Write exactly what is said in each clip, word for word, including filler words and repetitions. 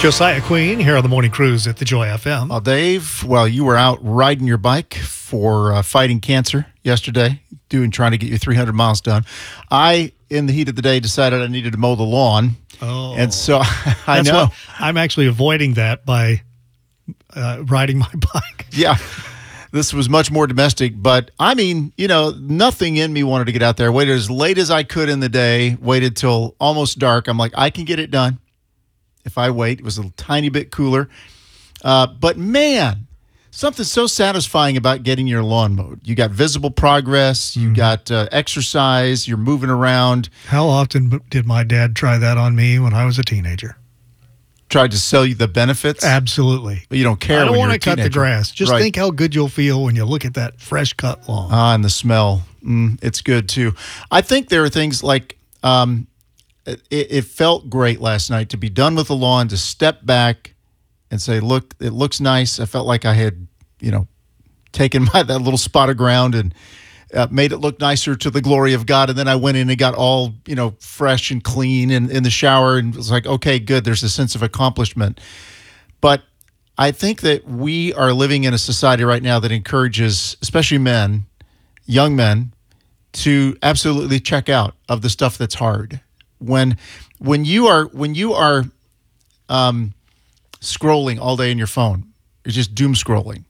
Josiah Queen here on the Morning Cruise at the Joy F M. Well, Dave, well, you were out riding your bike for uh, fighting cancer yesterday, doing trying to get your three hundred miles done. I, in the heat of the day, decided I needed to mow the lawn. Oh, and so I That's know what, I'm actually avoiding that by uh, riding my bike. Yeah, this was much more domestic, but I mean, you know, nothing in me wanted to get out there. Waited as late as I could in the day, waited till almost dark. I'm like, I can get it done if I wait. It was a tiny bit cooler. Uh, but man, something so satisfying about getting your lawn mowed. You got visible progress. You mm-hmm. got uh, exercise. You're moving around. How often did my dad try that on me when I was a teenager? Tried to sell you the benefits? Absolutely. But you don't care. I don't want to cut the grass. Just right. think how good you'll feel when you look at that fresh cut lawn. Ah, and the smell. Mm, it's good too. I think there are things like um, it, it felt great last night to be done with the lawn, to step back and say, look, it looks nice. I felt like I had, you know, taken my that little spot of ground and uh, made it look nicer to the glory of God. And then I went in and got all, you know, fresh and clean in, in the shower and was like, okay, good. There's a sense of accomplishment. But I think that we are living in a society right now that encourages, especially men, young men, to absolutely check out of the stuff that's hard. When when you are when you are um, scrolling all day in your phone, you're just doom scrolling,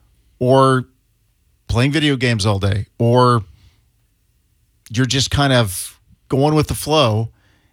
or playing video games all day, or you're just kind of going with the flow,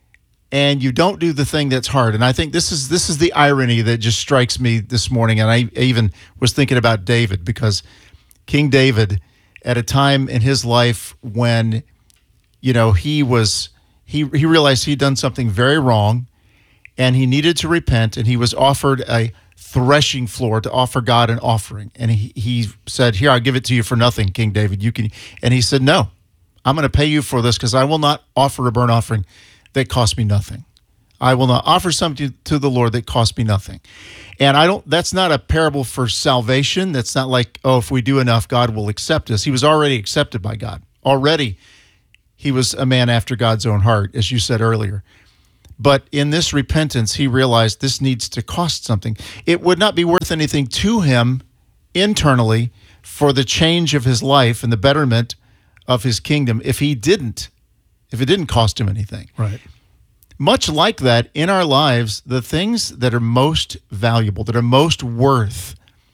and you don't do the thing that's hard. And I think this is this is the irony that just strikes me this morning. And I even was thinking about David, because King David, at a time in his life when, you know, he was he he realized he'd done something very wrong, and he needed to repent, and he was offered a threshing floor to offer God an offering. And he, he said, here, I'll give it to you for nothing, King David. You can. And he said, no, I'm going to pay you for this, because I will not offer a burnt offering that costs me nothing. I will not offer something to the Lord that costs me nothing. And I don't, that's not a parable for salvation. That's not like, oh, if we do enough, God will accept us. He was already accepted by God. Already, he was a man after God's own heart, as you said earlier. But in this repentance, he realized this needs to cost something. It would not be worth anything to him internally for the change of his life and the betterment of his kingdom if he didn't, if it didn't cost him anything. Right. Much like that, in our lives, the things that are most valuable, that are most worth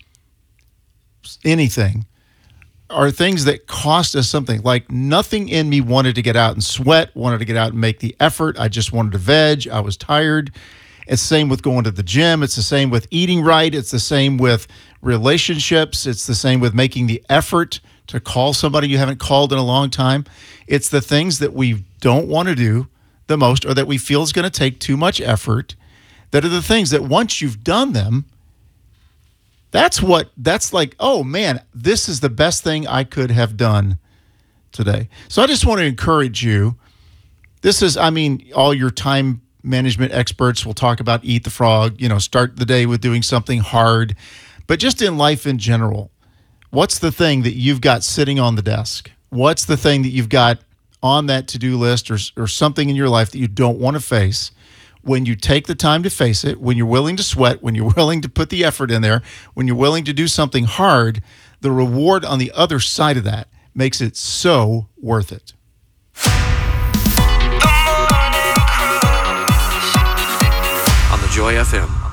anything, are things that cost us something. Like, nothing in me wanted to get out and sweat, wanted to get out and make the effort. I just wanted to veg. I was tired. It's the same with going to the gym. It's the same with eating right. It's the same with relationships. It's the same with making the effort to call somebody you haven't called in a long time. It's the things that we don't want to do the most, or that we feel is going to take too much effort, that are the things that once you've done them, that's what, that's like, oh man, this is the best thing I could have done today. So I just want to encourage you. This is, I mean, all your time management experts will talk about eat the frog, you know, start the day with doing something hard. But just in life in general, what's the thing that you've got sitting on the desk? What's the thing that you've got on that to-do list, or, or something in your life that you don't want to face? When you take the time to face it, when you're willing to sweat, when you're willing to put the effort in there, when you're willing to do something hard, the reward on the other side of that makes it so worth it. On the Joy F M.